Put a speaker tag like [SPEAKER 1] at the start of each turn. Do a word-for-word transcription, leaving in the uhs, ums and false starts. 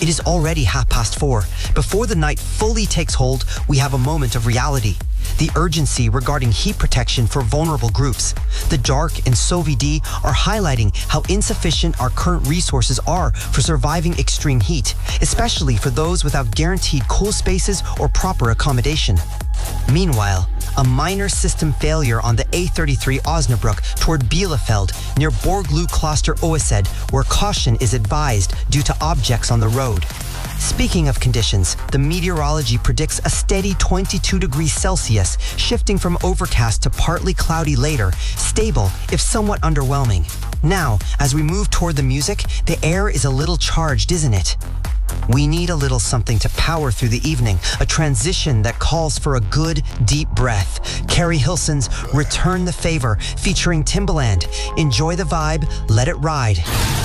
[SPEAKER 1] It is already half past four. Before the night fully takes hold, we have a moment of reality. The urgency regarding heat protection for vulnerable groups. The DARC and SOVID are highlighting how insufficient our current resources are for surviving extreme heat, especially for those without guaranteed cool spaces or proper accommodation. Meanwhile, a minor system failure on the A thirty-three Osnabrück toward Bielefeld near Borgloo Kloster Oesed, where caution is advised due to objects on the road. Speaking of conditions, the meteorology predicts a steady twenty-two degrees Celsius, shifting from overcast to partly cloudy later, stable if somewhat underwhelming. Now, as we move toward the music, the air is a little charged, isn't it? We need a little something to power through the evening, a transition that calls for a good, deep breath. Carrie Hilson's Return the Favor, featuring Timbaland. Enjoy the vibe, let it ride.